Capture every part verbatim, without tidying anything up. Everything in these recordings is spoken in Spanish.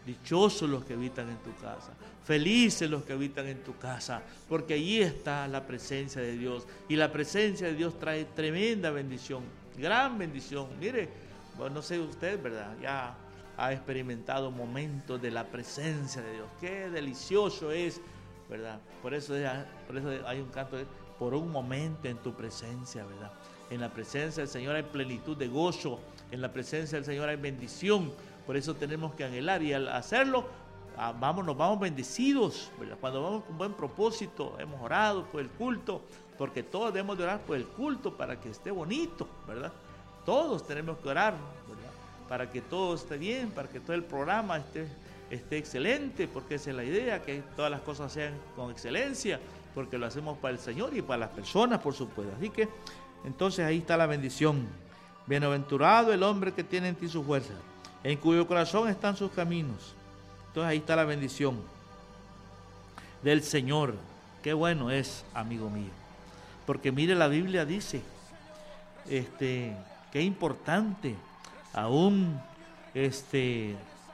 Dichosos los que habitan en tu casa, felices los que habitan en tu casa, porque allí está la presencia de Dios, y la presencia de Dios trae tremenda bendición, gran bendición. Mire, bueno, no sé usted, ¿verdad? Ya ha experimentado momentos de la presencia de Dios, qué delicioso es, ¿verdad? Por eso, por eso hay un canto de, por un momento en tu presencia, ¿verdad? En la presencia del Señor hay plenitud de gozo, en la presencia del Señor hay bendición. Por eso tenemos que anhelar, y al hacerlo, vamos, nos vamos bendecidos, ¿verdad? Cuando vamos con buen propósito, hemos orado por el culto, porque todos debemos de orar por el culto para que esté bonito, ¿verdad? Todos tenemos que orar, ¿verdad? Para que todo esté bien, para que todo el programa esté, esté excelente, porque esa es la idea, que todas las cosas sean con excelencia, porque lo hacemos para el Señor y para las personas, por supuesto. Así que, entonces ahí está la bendición. Bienaventurado el hombre que tiene en ti su fuerza, en cuyo corazón están sus caminos. Entonces ahí está la bendición del Señor. Qué bueno es, amigo mío. Porque mire, la Biblia dice, este, qué importante, aún este,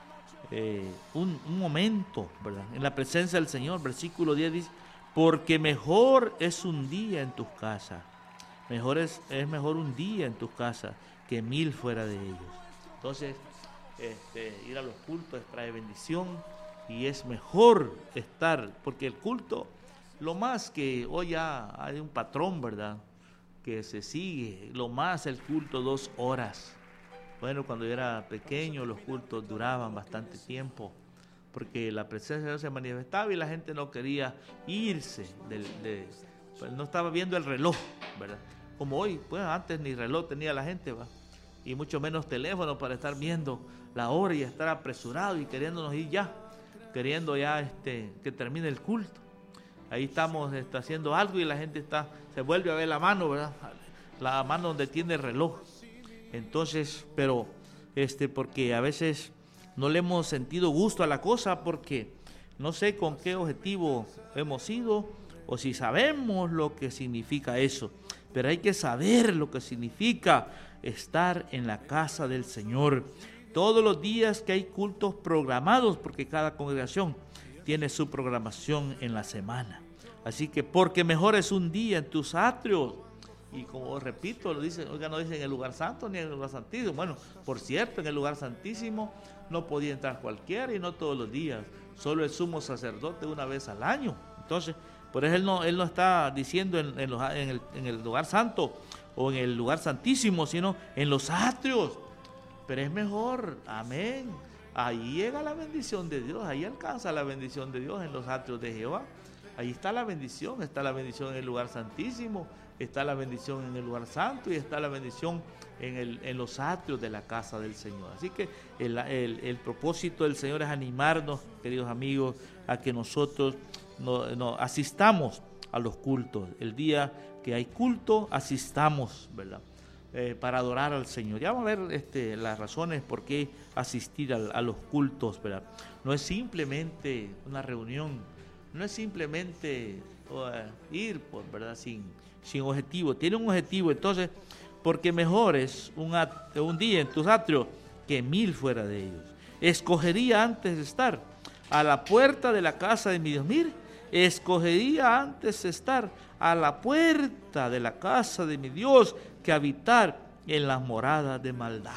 eh, un, un momento, ¿verdad? En la presencia del Señor. Versículo diez dice, porque mejor es un día en tus casas. Mejor es, es mejor un día en tus casas que mil fuera de ellos. Entonces, Este, ir a los cultos trae bendición, y es mejor estar, porque el culto, lo más que hoy ya hay un patrón, ¿verdad?, que se sigue, lo más el culto dos horas. Bueno, cuando yo era pequeño los cultos duraban bastante tiempo, porque la presencia de Dios se manifestaba y la gente no quería irse, del, de, pues no estaba viendo el reloj, ¿verdad? Como hoy, pues antes ni reloj tenía la gente, ¿va? Y mucho menos teléfono para estar viendo la hora y estar apresurado y queriéndonos ir ya, queriendo ya este, que termine el culto. Ahí estamos está, haciendo algo y la gente está se vuelve a ver la mano, ¿verdad? La mano donde tiene el reloj. Entonces, pero este porque a veces no le hemos sentido gusto a la cosa, porque no sé con qué objetivo hemos ido o si sabemos lo que significa eso, pero hay que saber lo que significa estar en la casa del Señor. Todos los días que hay cultos programados, porque cada congregación tiene su programación en la semana. Así que, porque mejor es un día en tus atrios. Y como repito, lo dice, oiga, no dice en el lugar santo ni en el lugar santísimo. Bueno, por cierto, en el lugar santísimo no podía entrar cualquiera y no todos los días. Solo el sumo sacerdote una vez al año. Entonces, por eso él no, él no está diciendo en, en, los, en, el, en el lugar santo o en el lugar santísimo, sino en los atrios. Pero es mejor, amén. Ahí llega la bendición de Dios, ahí alcanza la bendición de Dios en los atrios de Jehová. Ahí está la bendición, está la bendición en el lugar santísimo, está la bendición en el lugar santo y está la bendición en, el, en los atrios de la casa del Señor. Así que el, el, el propósito del Señor es animarnos, queridos amigos, a que nosotros no, no, asistamos a los cultos. El día que hay culto, asistamos, ¿verdad? Eh, para adorar al Señor. Ya vamos a ver este, las razones por qué asistir a, a los cultos, ¿verdad? No es simplemente una reunión, no es simplemente uh, ir, por, ¿verdad? Sin, sin objetivo. Tiene un objetivo, entonces, porque mejor es un, at, un día en tus atrios que mil fuera de ellos. Escogería antes de estar a la puerta de la casa de mi Dios. Mire, escogería antes estar a la puerta de la casa de mi Dios que habitar en las moradas de maldad.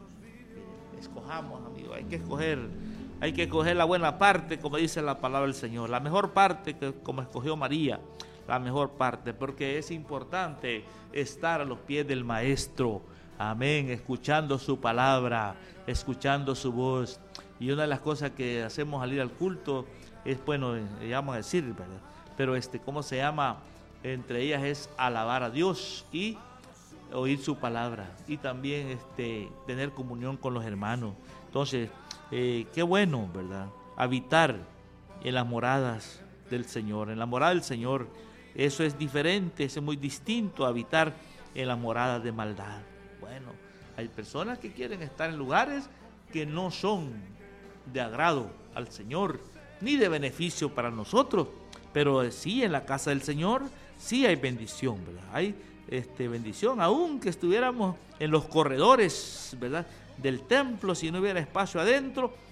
Escojamos, amigos, hay que escoger, hay que escoger la buena parte, como dice la palabra del Señor, la mejor parte, que como escogió María, la mejor parte, porque es importante estar a los pies del Maestro, amén, escuchando su palabra, escuchando su voz. Y una de las cosas que hacemos al ir al culto es, bueno, le vamos a decir, ¿verdad? Pero este, ¿cómo se llama? Entre ellas es alabar a Dios y oír su palabra, y también este, tener comunión con los hermanos. Entonces, eh, qué bueno, ¿verdad? Habitar en las moradas del Señor, en la morada del Señor. Eso es diferente, es muy distinto a habitar en las moradas de maldad. Bueno, hay personas que quieren estar en lugares que no son de agrado al Señor, ni de beneficio para nosotros, pero sí, en la casa del Señor sí hay bendición, ¿verdad? Hay este, bendición, aunque estuviéramos en los corredores, ¿verdad?, del templo, si no hubiera espacio adentro,